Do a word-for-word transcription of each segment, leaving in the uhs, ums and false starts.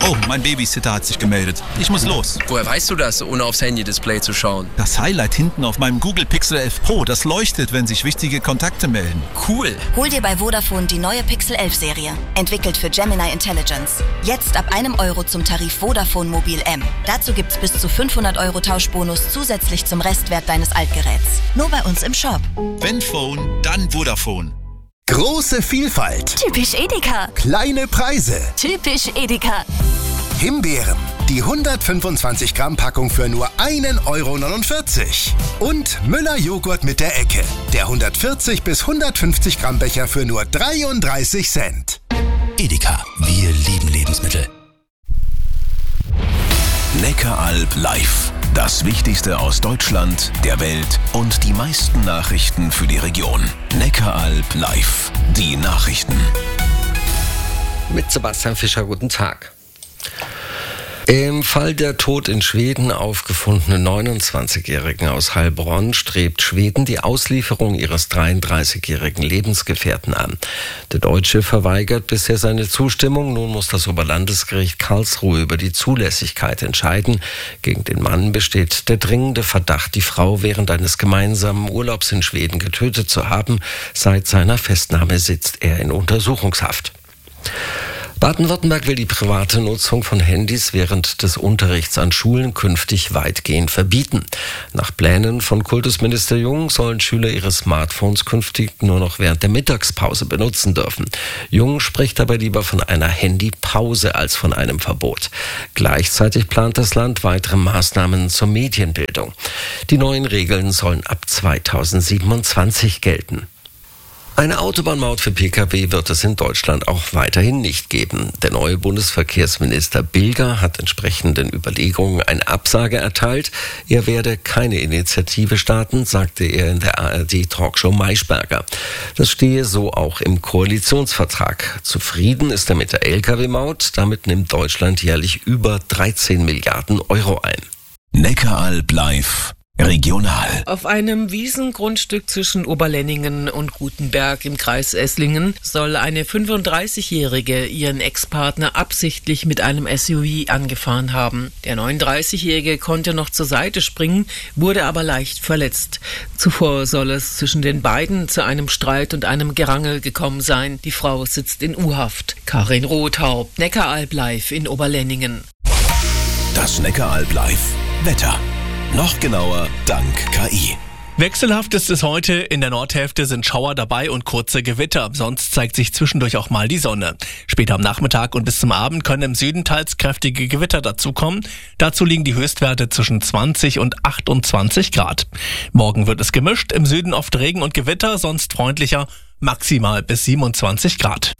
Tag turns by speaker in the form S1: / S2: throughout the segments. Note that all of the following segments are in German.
S1: Oh, mein Babysitter hat sich gemeldet. Ich muss los.
S2: Woher weißt du das, ohne aufs Handy-Display zu schauen?
S1: Das Highlight hinten auf meinem Google Pixel elf Pro, das leuchtet, wenn sich wichtige Kontakte melden.
S2: Cool.
S3: Hol dir bei Vodafone die neue Pixel elf Serie. Entwickelt für Gemini Intelligence. Jetzt ab einem Euro zum Tarif Vodafone Mobil M. Dazu gibt's bis zu fünfhundert Euro Tauschbonus zusätzlich zum Restwert deines Altgeräts. Nur bei uns im Shop.
S1: Wenn Phone, dann Vodafone.
S4: Große Vielfalt.
S3: Typisch Edeka.
S4: Kleine Preise.
S3: Typisch Edeka.
S4: Himbeeren. Die hundertfünfundzwanzig Gramm Packung für nur ein Euro neunundvierzig. Und Müller Joghurt mit der Ecke. Der hundertvierzig bis hundertfünfzig Gramm Becher für nur dreiunddreißig Cent.
S5: Edeka. Wir lieben Lebensmittel. Neckaralb live. Das Wichtigste aus Deutschland, der Welt und die meisten Nachrichten für die Region. Neckaralb live. Die Nachrichten.
S6: Mit Sebastian Fischer, guten Tag. Im Fall der tot in Schweden aufgefundenen neunundzwanzigjährigen aus Heilbronn strebt Schweden die Auslieferung ihres dreiunddreißigjährigen Lebensgefährten an. Der Deutsche verweigert bisher seine Zustimmung. Nun muss das Oberlandesgericht Karlsruhe über die Zulässigkeit entscheiden. Gegen den Mann besteht der dringende Verdacht, die Frau während eines gemeinsamen Urlaubs in Schweden getötet zu haben. Seit seiner Festnahme sitzt er in Untersuchungshaft. Baden-Württemberg will die private Nutzung von Handys während des Unterrichts an Schulen künftig weitgehend verbieten. Nach Plänen von Kultusminister Jung sollen Schüler ihre Smartphones künftig nur noch während der Mittagspause benutzen dürfen. Jung spricht dabei lieber von einer Handypause als von einem Verbot. Gleichzeitig plant das Land weitere Maßnahmen zur Medienbildung. Die neuen Regeln sollen ab zweitausendsiebenundzwanzig gelten. Eine Autobahnmaut für Pkw wird es in Deutschland auch weiterhin nicht geben. Der neue Bundesverkehrsminister Bilger hat entsprechenden Überlegungen eine Absage erteilt. Er werde keine Initiative starten, sagte er in der A R D-Talkshow Maischberger. Das stehe so auch im Koalitionsvertrag. Zufrieden ist er mit der L K W-Maut. Damit nimmt Deutschland jährlich über dreizehn Milliarden Euro ein.
S5: Neckaralb live. Regional.
S7: Auf einem Wiesengrundstück zwischen Oberlenningen und Gutenberg im Kreis Esslingen soll eine fünfunddreißigjährige ihren Ex-Partner absichtlich mit einem S U V angefahren haben. Der neununddreißigjährige konnte noch zur Seite springen, wurde aber leicht verletzt. Zuvor soll es zwischen den beiden zu einem Streit und einem Gerangel gekommen sein. Die Frau sitzt in U-Haft. Karin Rothaupt, Neckaralb live in Oberlenningen.
S5: Das Neckaralb live. Wetter. Noch genauer dank K I.
S8: Wechselhaft ist es heute. In der Nordhälfte sind Schauer dabei und kurze Gewitter. Sonst zeigt sich zwischendurch auch mal die Sonne. Später am Nachmittag und bis zum Abend können im Süden teils kräftige Gewitter dazukommen. Dazu liegen die Höchstwerte zwischen zwanzig und achtundzwanzig Grad. Morgen wird es gemischt. Im Süden oft Regen und Gewitter, sonst freundlicher. Maximal bis siebenundzwanzig Grad.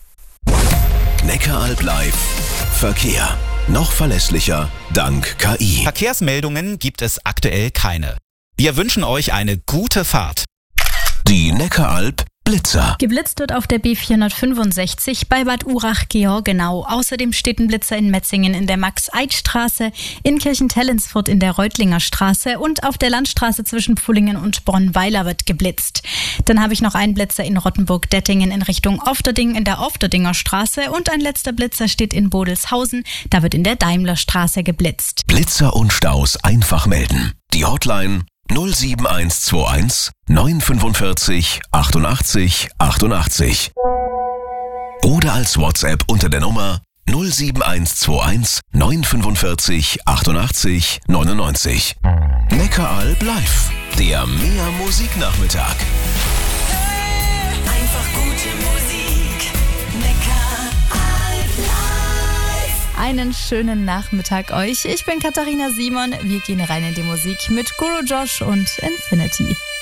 S5: Neckaralb live. Verkehr. Noch verlässlicher dank K I.
S9: Verkehrsmeldungen gibt es aktuell keine. Wir wünschen euch eine gute Fahrt.
S5: Die Neckaralb Blitzer.
S10: Geblitzt wird auf der B vierhundertfünfundsechzig bei Bad Urach-Georgenau. Außerdem steht ein Blitzer in Metzingen in der Max-Eid-Straße, in Kirchentellensfurt in der Reutlinger Straße und auf der Landstraße zwischen Pfullingen und Bronn-Weiler wird geblitzt. Dann habe ich noch einen Blitzer in Rottenburg-Dettingen in Richtung Ofterding in der Ofterdinger Straße und ein letzter Blitzer steht in Bodelshausen, da wird in der Daimlerstraße geblitzt.
S5: Blitzer und Staus einfach melden. Die Hotline null sieben eins zwei eins neun fünfundvierzig achtundachtzig achtundachtzig oder als WhatsApp unter der Nummer null sieben eins zwei eins neun fünfundvierzig achtundachtzig neunundneunzig. Neckaralb live, der Mehr Musiknachmittag.
S3: Einfach gute Musik. Neckaralb live.
S10: Einen schönen Nachmittag euch. Ich bin Katharina Simon. Wir gehen rein in die Musik mit Guru Josh und Infinity.